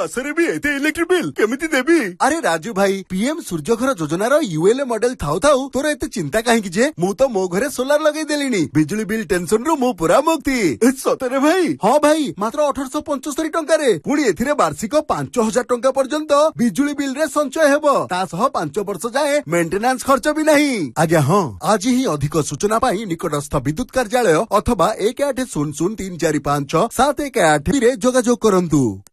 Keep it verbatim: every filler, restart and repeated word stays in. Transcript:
मासरे भी एते electric bill केमिति देबी? अरे राजू भाई, पीएम सूर्यघर योजनार यूएलए मॉडल थाउ थाउ तोर एते चिंता काहेकि जे? मु तो मो घरे सोलार लगेई देलिनी, बिजुली बिल टेंशन रु मु पूरा मुक्ति। सतरे भाई? हाँ भाई, मात्र अठारह पचहत्तर टंका रे पुणी एथिरे वार्षिक पांच हजार टंका पर्यंत बिजुली बिल रे संचय हेबो, ता सह पांच वर्ष जाए मेंटेनेंस खर्च भी नहीं। आज्ञा हाँ, आज ही अधिक सूचना पाई निकटस्थ विद्युत कार्यालय अथवा एक आठ शून्य शून्य तीन चार पांच सात एक आठ रे जोगाजोग करंतु।